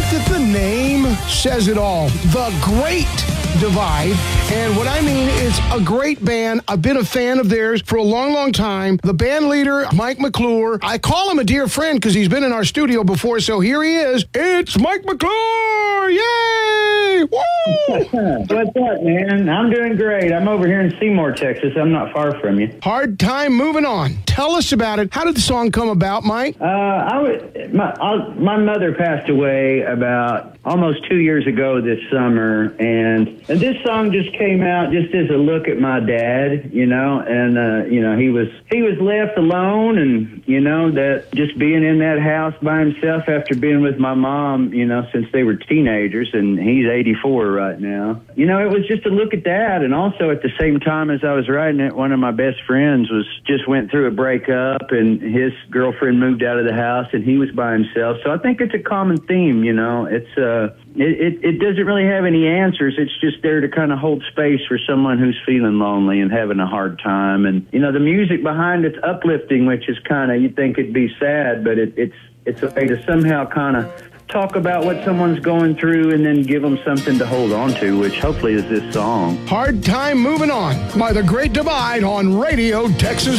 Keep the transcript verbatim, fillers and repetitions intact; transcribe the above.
that the name says it all. The Great Divide. And what I mean is a great band. I've been a fan of theirs for a long, long time. The band leader, Mike McClure. I call him a dear friend because he's been in our studio before, so here he is. It's Mike McClure! Yay! Woo! What's up, man? I'm doing great. I'm over here in Seymour, Texas. I'm not far from you. Hard time moving on. Tell us about it. How did the song come about, Mike? Uh, I was, my, I, my mother passed away about almost two years ago this summer, and, and this song just came out just as a look at my dad, you know, and, uh, you know, he was, he was left alone, and, you know, that just being in that house by himself after being with my mom, you know, since they were teenagers, and he's eighty-four right now. You know, it was just a look at that, and also at the same time as I was writing it, one of my best friends was just went through a breakup, and his girlfriend moved out of the house, and he was by himself. So I think it's a common theme, you know. It's uh, it, it, it doesn't really have any answers. It's just there to kind of hold space for someone who's feeling lonely and having a hard time. And, you know, the music behind it's uplifting, which is kind of, you'd think it'd be sad, but it, it's, it's a way to somehow kind of talk about what someone's going through and then give them something to hold on to, which hopefully is this song. Hard Time Moving On by The Great Divide on Radio Texas.